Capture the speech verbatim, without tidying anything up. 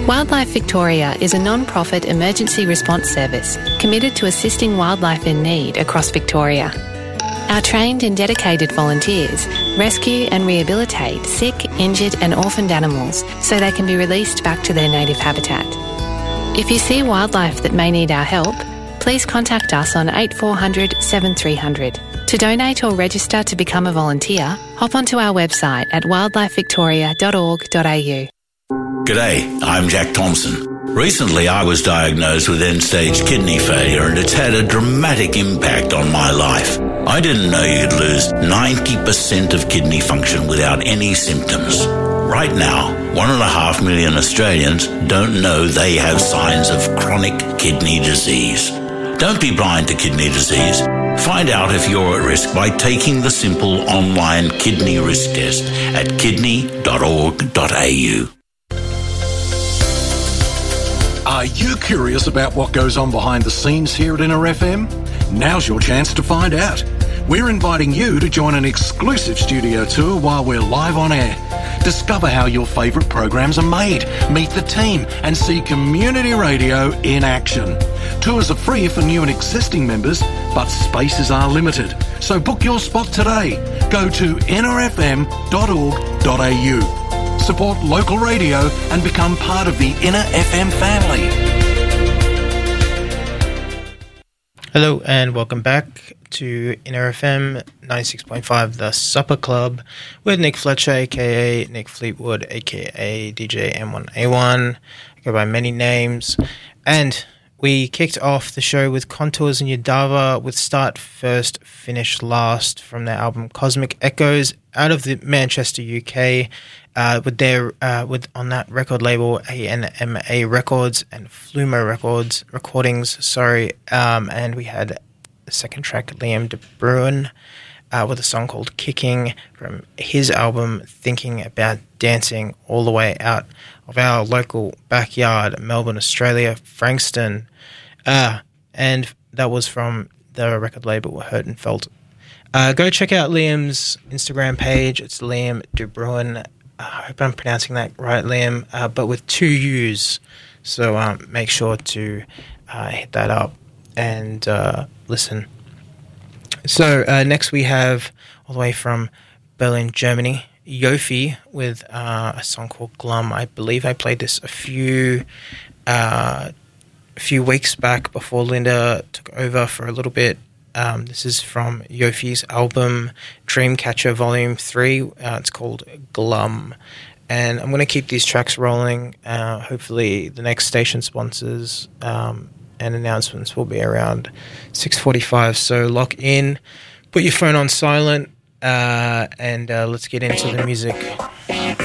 Wildlife Victoria is a non-profit emergency response service committed to assisting wildlife in need across Victoria. Our trained and dedicated volunteers rescue and rehabilitate sick, injured and orphaned animals so they can be released back to their native habitat. If you see wildlife that may need our help, please contact us on eight four hundred seven three hundred. To donate or register to become a volunteer, hop onto our website at wildlife victoria dot org dot a u. G'day, I'm Jack Thompson. Recently I was diagnosed with end-stage kidney failure and it's had a dramatic impact on my life. I didn't know you'd lose ninety percent of kidney function without any symptoms. Right now, one and a half million Australians don't know they have signs of chronic kidney disease. Don't be blind to kidney disease. Find out if you're at risk by taking the simple online kidney risk test at kidney dot org dot a u. Are you curious about what goes on behind the scenes here at Inner F M? Now's your chance to find out. We're inviting you to join an exclusive studio tour while we're live on air. Discover how your favourite programs are made, meet the team and see community radio in action. Tours are free for new and existing members, but spaces are limited. So book your spot today. Go to inner f m dot org dot a u. Support local radio and become part of the Inner F M family. Hello and welcome back to Inner F M ninety-six point five The Supper Club with Nick Fletcher, aka Nick Fleetwood, aka D J M one A one. I go by many names. And we kicked off the show with Contours and Yadava with Start First, Finish Last from their album Cosmic Echoes out of the Manchester, U K. Uh, with their uh, with on that record label A N M A Records and Flumo Records recordings. Sorry, um, and we had the second track Liam De Bruin uh, with a song called "Kicking" from his album Thinking About Dancing, all the way out of our local backyard, Melbourne, Australia, Frankston, uh, and that was from the record label Hurt and Felt. Uh, go check out Liam's Instagram page. It's Liam De Bruin. I hope I'm pronouncing that right, Liam, uh, but with two U's. So um, make sure to uh, hit that up and uh, listen. So uh, next we have, all the way from Berlin, Germany, Yofi with uh, a song called Glum. I believe I played this a few uh, a few weeks back before Linda took over for a little bit. Um, this is from Yofi's album Dreamcatcher Volume three. Uh, it's called Glum. And I'm going to keep these tracks rolling. Uh, hopefully the next station sponsors um, and announcements will be around six forty-five. So lock in, put your phone on silent, uh, and uh, let's get into the music.